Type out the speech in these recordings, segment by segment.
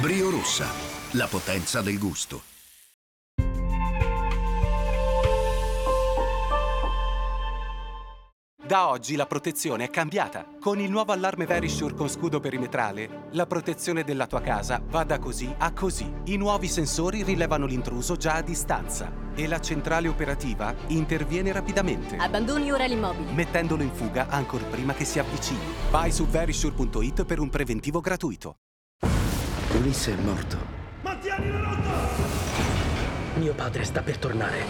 Brio Rossa, la potenza del gusto. Da oggi la protezione è cambiata. Con il nuovo allarme Verisure con scudo perimetrale, la protezione della tua casa va da così a così. I nuovi sensori rilevano l'intruso già a distanza e la centrale operativa interviene rapidamente. Abbandoni ora l'immobile, mettendolo in fuga ancor prima che si avvicini. Vai su verisure.it per un preventivo gratuito. Ulisse è morto. Mantieni la rotta! Mio padre sta per tornare.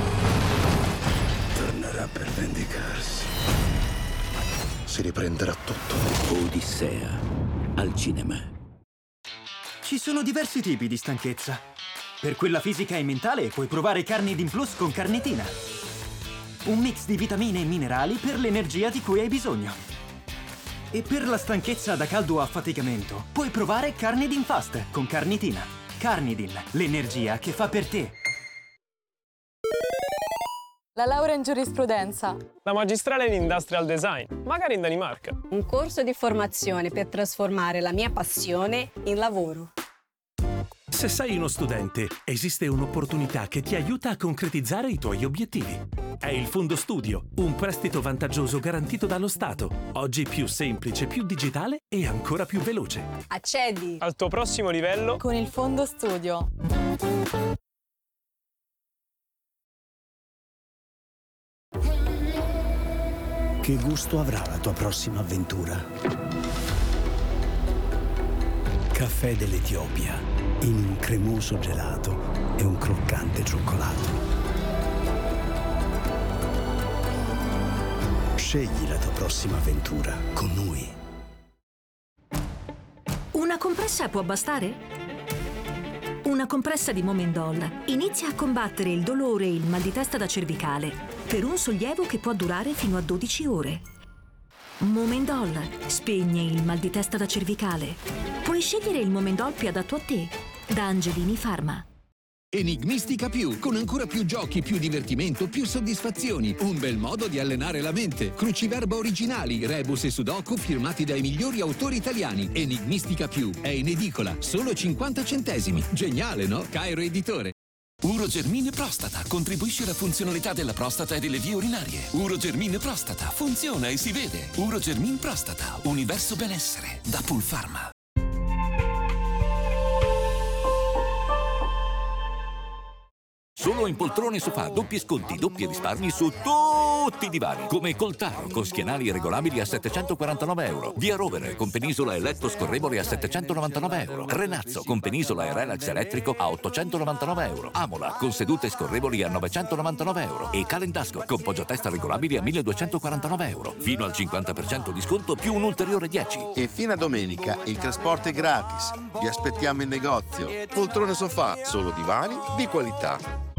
Tornerà per vendicarsi. Si riprenderà tutto. Odissea, al cinema. Ci sono diversi tipi di stanchezza. Per quella fisica e mentale puoi provare Carnidin Plus con carnitina. Un mix di vitamine e minerali per l'energia di cui hai bisogno. E per la stanchezza da caldo o affaticamento, puoi provare Carnidin Fast con carnitina. Carnidin, l'energia che fa per te. La laurea in giurisprudenza. La magistrale in industrial design, magari in Danimarca. un corso di formazione per trasformare la mia passione in lavoro. Se sei uno studente, esiste un'opportunità che ti aiuta a concretizzare i tuoi obiettivi. È il Fondo Studio, un prestito vantaggioso garantito dallo Stato. Oggi più semplice, più digitale e ancora più veloce. Accedi al tuo prossimo livello con il Fondo Studio. Che gusto avrà la tua prossima avventura? Caffè dell'Etiopia, in un cremoso gelato e un croccante cioccolato. Scegli la tua prossima avventura con noi. Una compressa può bastare? Una compressa di Momendol inizia a combattere il dolore e il mal di testa da cervicale per un sollievo che può durare fino a 12 ore. Momendol spegne il mal di testa da cervicale. Puoi scegliere il Momendol più adatto a te da Angelini Pharma. Enigmistica Più, con ancora più giochi, più divertimento, più soddisfazioni. Un bel modo di allenare la mente. Cruciverba originali, rebus e sudoku firmati dai migliori autori italiani. Enigmistica Più è in edicola, solo 50 centesimi. Geniale, no? Cairo Editore. Urogermine Prostata contribuisce alla funzionalità della prostata e delle vie urinarie. Urogermine Prostata funziona e si vede. Urogermine Prostata, universo benessere, da Pulpharma. Solo in poltrone sofà, doppi sconti, doppi risparmi su tutti i divani. Come Coltaro, con schienali regolabili a €749. Via Rovere, con penisola e letto scorrevole a €799. Renazzo, con penisola e relax elettrico a €899. Amola, con sedute scorrevoli a €999. E Calendasco, con poggiatesta regolabili a €1.249. Fino al 50% di sconto più un ulteriore 10. E fino a domenica il trasporto è gratis. Vi aspettiamo in negozio. Poltrone sofà, solo divani di qualità.